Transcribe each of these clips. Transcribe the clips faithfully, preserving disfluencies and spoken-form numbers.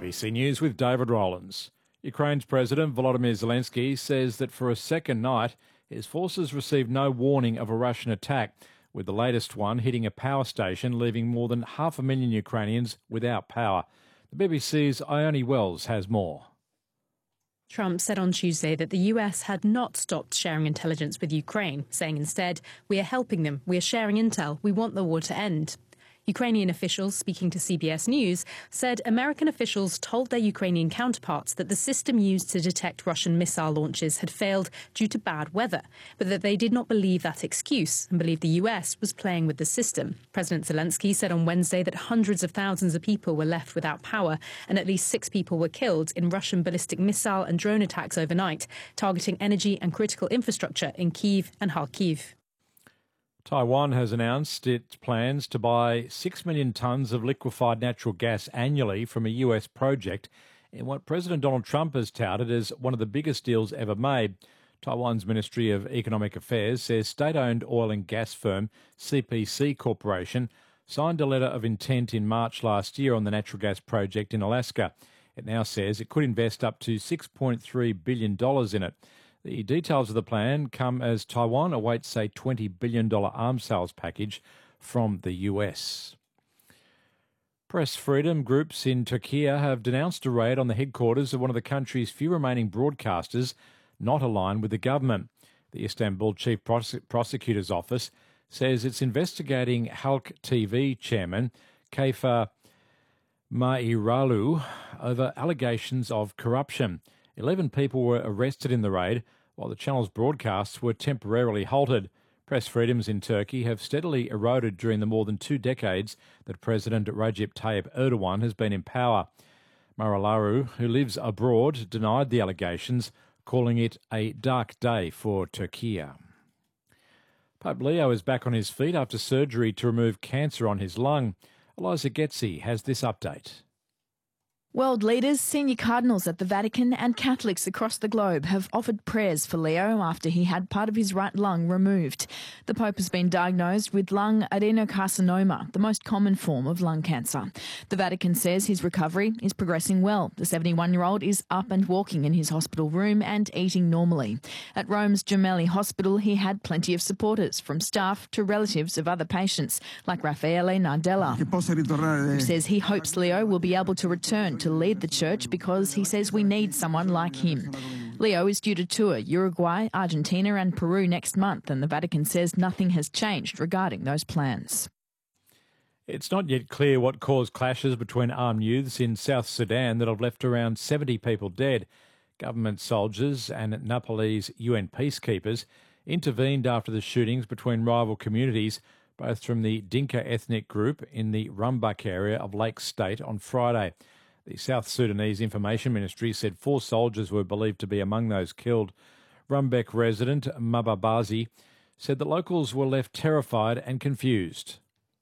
B C News with David Rowlands. Ukraine's President Volodymyr Zelensky says that for a second night, his forces received no warning of a Russian attack, with the latest one hitting a power station, leaving more than half a million Ukrainians without power. The B B C's Ione Wells has more. Trump said on Tuesday that the U S had not stopped sharing intelligence with Ukraine, saying instead, "We are helping them, we are sharing intel, we want the war to end." Ukrainian officials speaking to C B S News said American officials told their Ukrainian counterparts that the system used to detect Russian missile launches had failed due to bad weather, but that they did not believe that excuse and believed the U S was playing with the system. President Zelensky said on Wednesday that hundreds of thousands of people were left without power and at least six people were killed in Russian ballistic missile and drone attacks overnight, targeting energy and critical infrastructure in Kyiv and Kharkiv. Taiwan has announced its plans to buy six million tonnes of liquefied natural gas annually from a U S project in what President Donald Trump has touted as one of the biggest deals ever made. Taiwan's Ministry of Economic Affairs says state-owned oil and gas firm C P C Corporation signed a letter of intent in March last year on the natural gas project in Alaska. It now says it could invest up to six point three billion dollars in it. The details of the plan come as Taiwan awaits a twenty billion dollars arms sales package from the U S. Press freedom groups in Turkey have denounced a raid on the headquarters of one of the country's few remaining broadcasters not aligned with the government. The Istanbul Chief Prose- Prosecutor's Office says it's investigating Halk T V chairman Kayfa Mairalu over allegations of corruption. Eleven people were arrested in the raid, while the channel's broadcasts were temporarily halted. Press freedoms in Turkey have steadily eroded during the more than two decades that President Recep Tayyip Erdogan has been in power. Mairalu, who lives abroad, denied the allegations, calling it a dark day for Turkey. Pope Leo is back on his feet after surgery to remove cancer on his lung. Eliza Getzi has this update. World leaders, senior cardinals at the Vatican and Catholics across the globe have offered prayers for Leo after he had part of his right lung removed. The Pope has been diagnosed with lung adenocarcinoma, the most common form of lung cancer. The Vatican says his recovery is progressing well. The seventy-one-year-old is up and walking in his hospital room and eating normally. At Rome's Gemelli Hospital, he had plenty of supporters, from staff to relatives of other patients, like Raffaele Nardella, who says he hopes Leo will be able to return to lead the church because he says we need someone like him. Leo is due to tour Uruguay, Argentina and Peru next month, and the Vatican says nothing has changed regarding those plans. It's not yet clear what caused clashes between armed youths in South Sudan that have left around seventy people dead. Government soldiers and Nepalese U N peacekeepers intervened after the shootings between rival communities, both from the Dinka ethnic group in the Rumbuk area of Lake State on Friday. The South Sudanese Information Ministry said four soldiers were believed to be among those killed. Rumbek resident Mababazi said that locals were left terrified and confused.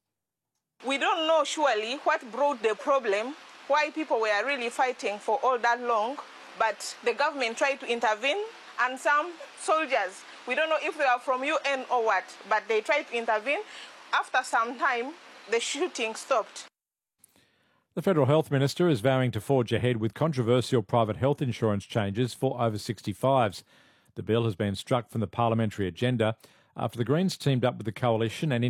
We don't know surely what brought the problem, why people were really fighting for all that long, but the government tried to intervene, and some soldiers, we don't know if they are from U N or what, but they tried to intervene. After some time, the shooting stopped. The Federal Health Minister is vowing to forge ahead with controversial private health insurance changes for over sixty-fives. The bill has been struck from the parliamentary agenda after the Greens teamed up with the Coalition and